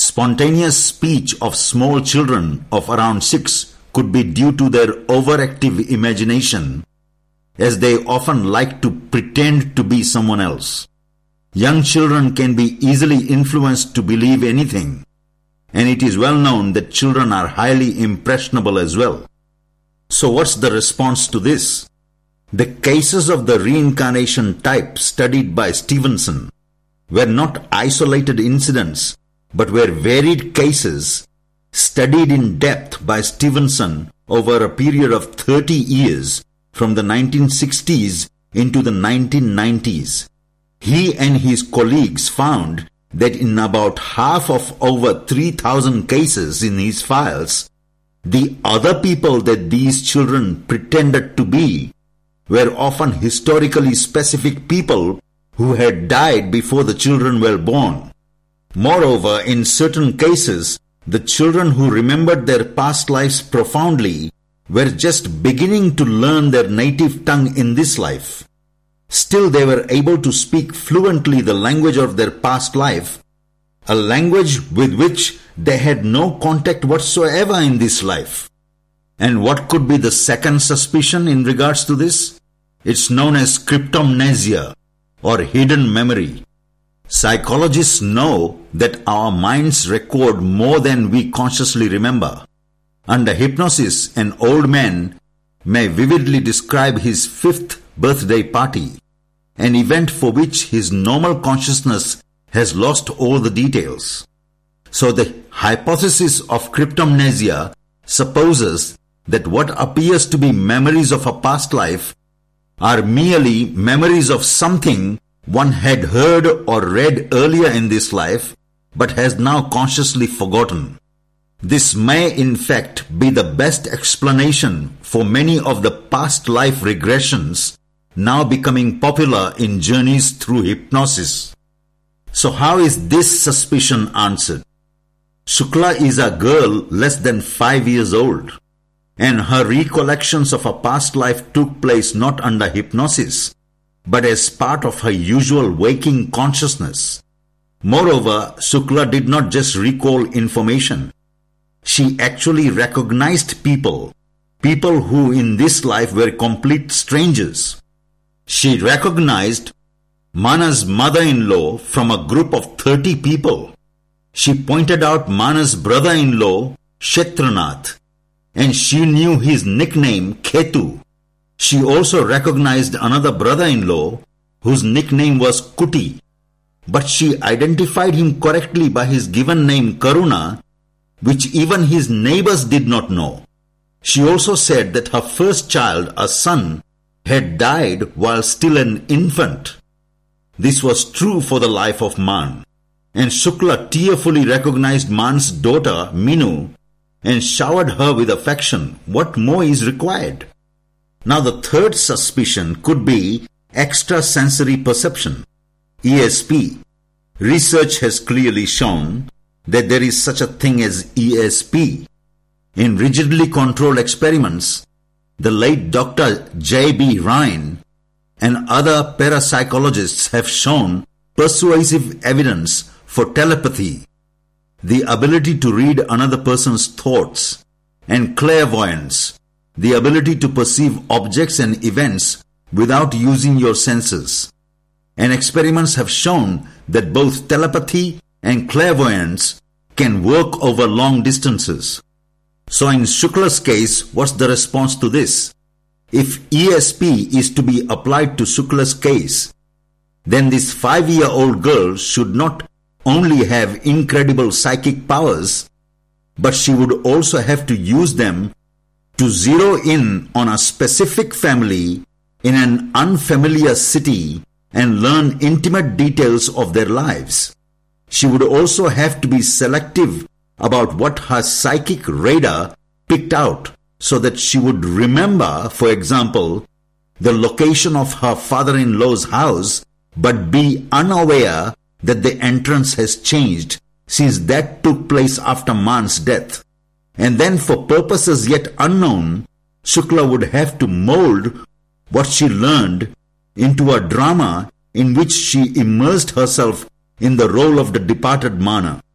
Spontaneous speech of small children of around 6 could be due to their overactive imagination, as they often like to pretend to be someone else. Young children can be easily influenced to believe anything, and it is well known that children are highly impressionable as well. So what's the response to this? The cases of the reincarnation type studied by Stevenson were not isolated incidents, but were varied cases studied in depth by Stevenson over a period of 30 years from the 1960s into the 1990s. He and his colleagues found that in about half of over 3,000 cases in his files, the other people that these children pretended to be were often historically specific people who had died before the children were born. Moreover, in certain cases, the children who remembered their past lives profoundly were just beginning to learn their native tongue in this life. Still, they were able to speak fluently the language of their past life, a language with which they had no contact whatsoever in this life. And what could be the second suspicion in regards to this? It's known as cryptomnesia, or hidden memory. Psychologists know that our minds record more than we consciously remember. Under hypnosis, an old man may vividly describe his 5th birthday party, an event for which his normal consciousness has lost all the details. So the hypothesis of cryptomnesia supposes that what appears to be memories of a past life are merely memories of something one had heard or read earlier in this life but has now consciously forgotten. This may in fact be the best explanation for many of the past life regressions now becoming popular in journeys through hypnosis. So how is this suspicion answered? Shukla is a girl less than 5 years old, and her recollections of a past life took place not under hypnosis, but as part of her usual waking consciousness. Moreover, Shukla did not just recall information. She actually recognized people who in this life were complete strangers. She recognized Mana's mother-in-law from a group of 30 people. She pointed out Mana's brother-in-law, Kshetranath, and she knew his nickname, Ketu. She also recognized another brother-in-law whose nickname was Kuti, but she identified him correctly by his given name Karuna, which even his neighbors did not know. She also said that her first child, a son, had died while still an infant. This was true for the life of Man, and Shukla tearfully recognized Man's daughter, Minu, and showered her with affection. What more is required? Now the third suspicion could be extrasensory perception, ESP. Research has clearly shown that there is such a thing as ESP. In rigidly controlled experiments, the late Dr. J.B. Ryan and other parapsychologists have shown persuasive evidence for telepathy, the ability to read another person's thoughts, and clairvoyance, the ability to perceive objects and events without using your senses. And experiments have shown that both telepathy and clairvoyance can work over long distances. So in Shukla's case, what's the response to this? If ESP is to be applied to Shukla's case, then this 5-year-old girl should not only have incredible psychic powers, but she would also have to use them to zero in on a specific family in an unfamiliar city and learn intimate details of their lives. She would also have to be selective about what her psychic radar picked out so that she would remember, for example, the location of her father-in-law's house, but be unaware that the entrance has changed since that took place after Man's death. And then for purposes yet unknown, Shukla would have to mold what she learned into a drama in which she immersed herself in the role of the departed Mana.